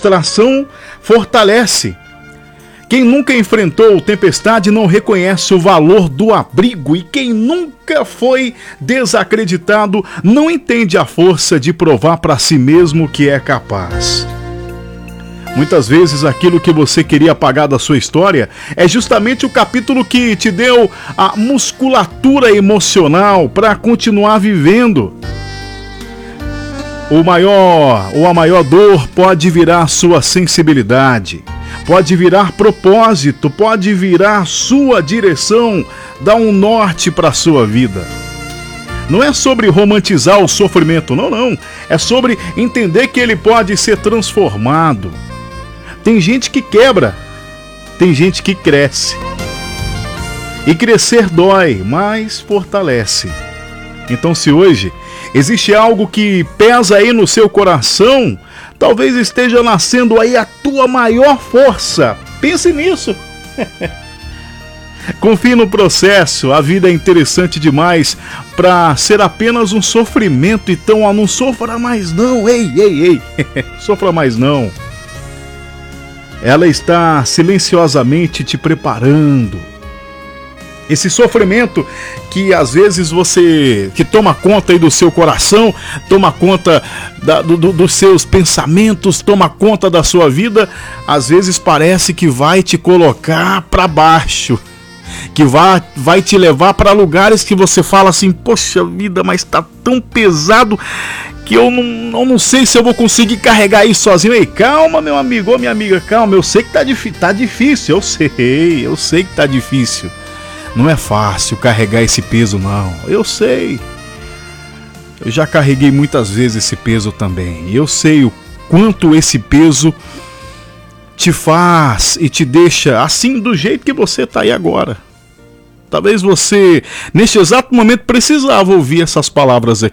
frustração fortalece. Quem nunca enfrentou tempestade não reconhece o valor do abrigo, e quem nunca foi desacreditado não entende a força de provar para si mesmo que é capaz. Muitas vezes aquilo que você queria apagar da sua história é justamente o capítulo que te deu a musculatura emocional para continuar vivendo. A maior dor pode virar sua sensibilidade, pode virar propósito, pode virar sua direção, dar um norte para a sua vida. Não é sobre romantizar o sofrimento, não. É sobre entender que ele pode ser transformado. Tem gente que quebra, tem gente que cresce. E crescer dói, mas fortalece. Então, se hoje existe algo que pesa aí no seu coração, talvez esteja nascendo aí a tua maior força. Pense nisso. Confie no processo. A vida é interessante demais para ser apenas um sofrimento. Então, não sofra mais não. Ei. Sofra mais não. Ela está silenciosamente te preparando. Esse sofrimento que às vezes que toma conta aí do seu coração, toma conta dos seus pensamentos, toma conta da sua vida, às vezes parece que vai te colocar para baixo, que vai te levar para lugares que você fala assim, poxa vida, mas tá tão pesado que eu não sei se eu vou conseguir carregar isso sozinho. Ei, calma, meu amigo ou minha amiga, calma, eu sei que tá difícil, eu sei que tá difícil. Não é fácil carregar esse peso, não. Eu sei. Eu já carreguei muitas vezes esse peso também. E eu sei o quanto esse peso te faz e te deixa assim do jeito que você está aí agora. Talvez você, neste exato momento, precisava ouvir essas palavras aqui.